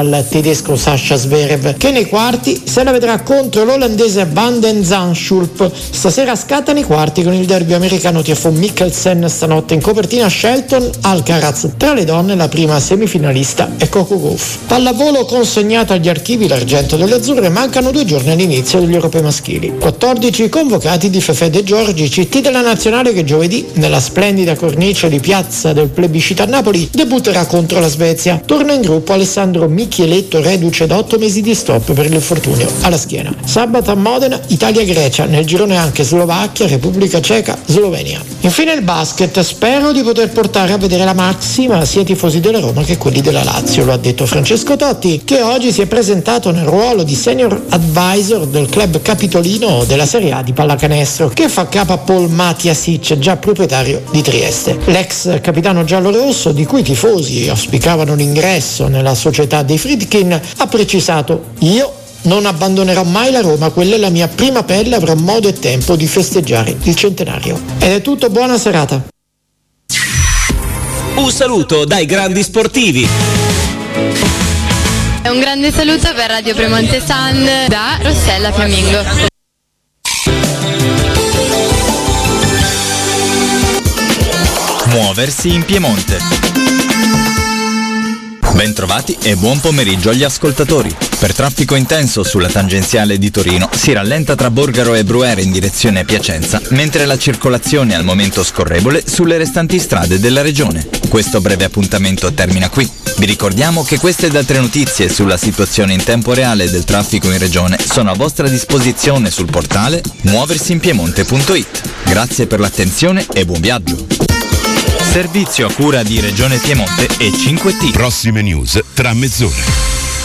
al tedesco Sascha Zverev, che nei quarti se la vedrà contro l'olandese Van den Zandschulp. Stasera scattano i quarti con il derby americano TFO Mikkelsen, stanotte in copertina Shelton Alcaraz. Tra le donne la prima semifinalista è Coco Gauff. Pallavolo consegnato agli archivi l'argento delle azzurre, mancano 2 giorni all'inizio degli europei maschili. 14 convocati di Fefè De Giorgi, CT della nazionale che giovedì nella splendida cornice di piazza del plebiscito a Napoli debutterà contro la Svezia. Torna in gruppo Alessandro Michieletto, reduce da 8 mesi di stop per l'infortunio alla schiena. Sabato a Modena Italia-Grecia, nel girone anche Slovacchia, Repubblica Ceca, Slovenia. Infine il basket, spero di poter portare a vedere la massima sia i tifosi della Roma che quelli della Lazio, lo ha detto Francesco Totti, che oggi si è presentato nel ruolo di senior advisor del club capitolino della Serie A di pallacanestro, che fa capo a Paul Matiasic, già proprietario di Trieste. L'ex capitano giallorosso, di cui i tifosi auspicavano l'ingresso nella società dei Friedkin, ha precisato: io non abbandonerò mai la Roma, quella è la mia prima pelle, avrò modo e tempo di festeggiare il centenario. Ed è tutto, buona serata. Un saluto dai grandi sportivi. È un grande saluto per Radio Piemonte Sound da Rossella Fiammingo. Muoversi in Piemonte. Bentrovati e buon pomeriggio agli ascoltatori. Per traffico intenso sulla tangenziale di Torino si rallenta tra Borgaro e Bruere in direzione Piacenza, mentre la circolazione è al momento scorrevole sulle restanti strade della regione. Questo breve appuntamento termina qui. Vi ricordiamo che queste ed altre notizie sulla situazione in tempo reale del traffico in regione sono a vostra disposizione sul portale muoversinpiemonte.it. Grazie per l'attenzione e buon viaggio. Servizio a cura di Regione Piemonte e 5T. Prossime news tra mezz'ora.